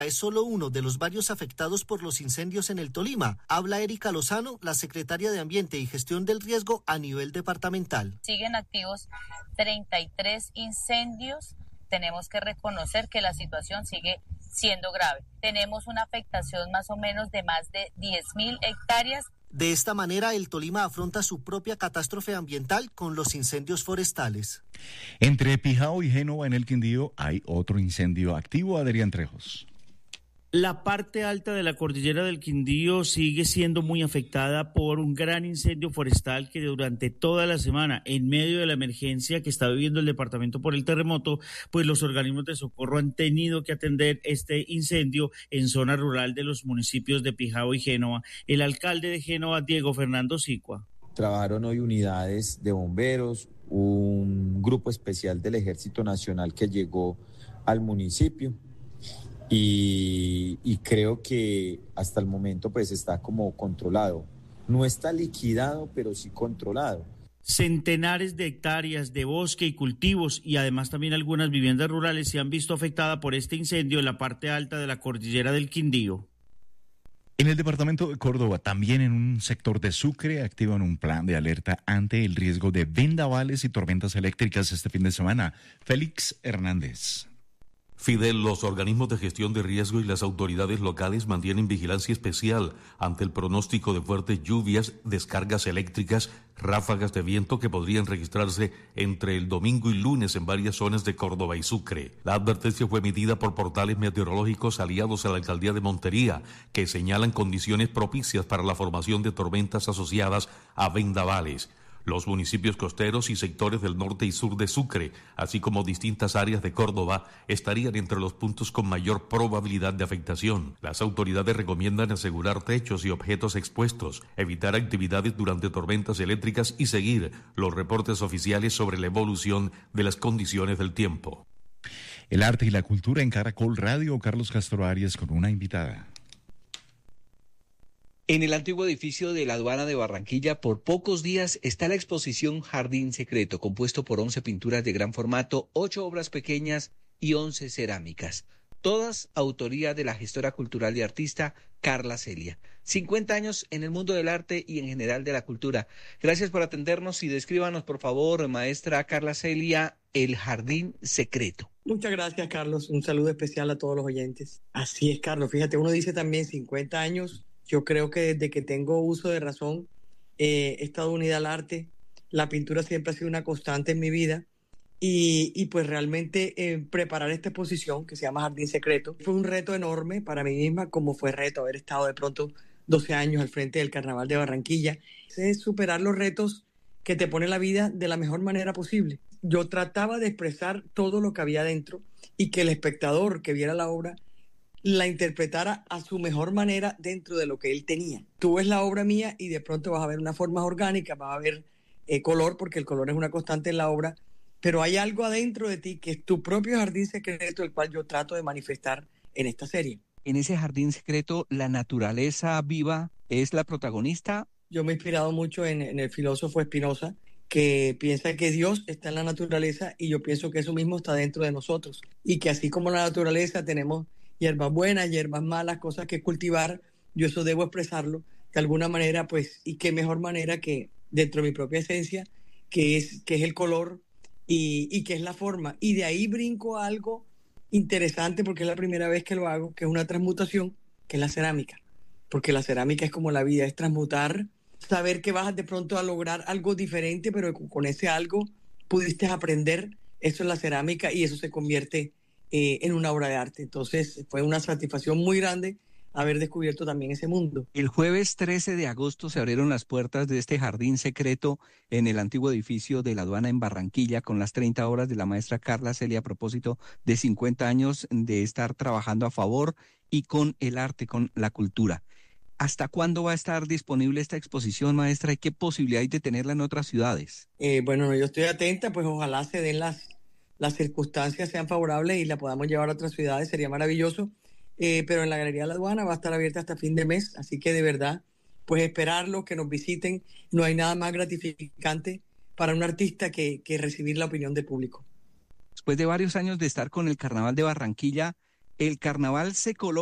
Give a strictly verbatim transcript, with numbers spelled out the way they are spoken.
es solo uno de los varios afectados por los incendios en el Tolima. Habla Erika Lozano, la secretaria de Ambiente y Gestión del Riesgo a nivel departamental. Siguen activos treinta y tres incendios. Tenemos que reconocer que la situación sigue siendo grave. Tenemos una afectación más o menos de más de diez mil hectáreas. De esta manera, el Tolima afronta su propia catástrofe ambiental con los incendios forestales. Entre Pijao y Génova en el Quindío hay otro incendio activo, Adrián Trejos. La parte alta de la cordillera del Quindío sigue siendo muy afectada por un gran incendio forestal que durante toda la semana, en medio de la emergencia que está viviendo el departamento por el terremoto, pues los organismos de socorro han tenido que atender este incendio en zona rural de los municipios de Pijao y Génova. El alcalde de Génova, Diego Fernando Sicua. Trabajaron hoy unidades de bomberos, un grupo especial del Ejército Nacional que llegó al municipio. Y, y creo que hasta el momento pues está como controlado. No está liquidado, pero sí controlado. Centenares de hectáreas de bosque y cultivos y además también algunas viviendas rurales se han visto afectadas por este incendio en la parte alta de la cordillera del Quindío. En el departamento de Córdoba, también en un sector de Sucre, activan un plan de alerta ante el riesgo de vendavales y tormentas eléctricas este fin de semana. Félix Hernández. Fidel, los organismos de gestión de riesgo y las autoridades locales mantienen vigilancia especial ante el pronóstico de fuertes lluvias, descargas eléctricas, ráfagas de viento que podrían registrarse entre el domingo y lunes en varias zonas de Córdoba y Sucre. La advertencia fue emitida por portales meteorológicos aliados a la alcaldía de Montería, que señalan condiciones propicias para la formación de tormentas asociadas a vendavales. Los municipios costeros y sectores del norte y sur de Sucre, así como distintas áreas de Córdoba, estarían entre los puntos con mayor probabilidad de afectación. Las autoridades recomiendan asegurar techos y objetos expuestos, evitar actividades durante tormentas eléctricas y seguir los reportes oficiales sobre la evolución de las condiciones del tiempo. El arte y la cultura en Caracol Radio, Carlos Castro Arias con una invitada. En el antiguo edificio de la aduana de Barranquilla, por pocos días, está la exposición Jardín Secreto, compuesto por once pinturas de gran formato, ocho obras pequeñas y once cerámicas. Todas autoría de la gestora cultural y artista Carla Celia. cincuenta años en el mundo del arte y en general de la cultura. Gracias por atendernos y descríbanos, por favor, maestra Carla Celia, el Jardín Secreto. Muchas gracias, Carlos. Un saludo especial a todos los oyentes. Así es, Carlos. Fíjate, uno dice también cincuenta años. Yo creo que desde que tengo uso de razón eh, he estado unida al arte. La pintura siempre ha sido una constante en mi vida y, y pues realmente eh, preparar esta exposición que se llama Jardín Secreto fue un reto enorme para mí misma, como fue reto haber estado de pronto doce años al frente del Carnaval de Barranquilla. Es superar los retos que te pone la vida de la mejor manera posible. Yo trataba de expresar todo lo que había dentro y que el espectador que viera la obra la interpretara a su mejor manera dentro de lo que él tenía. Tú ves la obra mía y de pronto vas a ver unas formas orgánicas, vas a ver eh, color, porque el color es una constante en la obra, pero hay algo adentro de ti que es tu propio jardín secreto, el cual yo trato de manifestar en esta serie. En ese jardín secreto, ¿la naturaleza viva es la protagonista? Yo me he inspirado mucho en, en el filósofo Spinoza, que piensa que Dios está en la naturaleza y yo pienso que eso mismo está dentro de nosotros y que así como la naturaleza tenemos hierbas buenas, hierbas malas, cosas que cultivar, yo eso debo expresarlo de alguna manera, pues, y qué mejor manera que dentro de mi propia esencia, que es, que es el color y, y que es la forma. Y de ahí brinco a algo interesante, porque es la primera vez que lo hago, que es una transmutación, que es la cerámica. Porque la cerámica es como la vida, es transmutar, saber que vas de pronto a lograr algo diferente, pero con ese algo pudiste aprender, eso es la cerámica y eso se convierte Eh, en una obra de arte. Entonces fue una satisfacción muy grande haber descubierto también ese mundo. El jueves trece de agosto se abrieron las puertas de este jardín secreto en el antiguo edificio de la aduana en Barranquilla con las treinta obras de la maestra Carla Celia a propósito de cincuenta años de estar trabajando a favor y con el arte, con la cultura. ¿Hasta cuándo va a estar disponible esta exposición, maestra? ¿Y qué posibilidad hay de tenerla en otras ciudades? Eh, bueno, yo estoy atenta, pues ojalá se den las las circunstancias sean favorables y la podamos llevar a otras ciudades, sería maravilloso, eh, pero en la Galería de la Aduana va a estar abierta hasta fin de mes, así que de verdad, pues esperarlo, que nos visiten, no hay nada más gratificante para un artista que, que recibir la opinión del público. Después de varios años de estar con el Carnaval de Barranquilla, el carnaval se coloca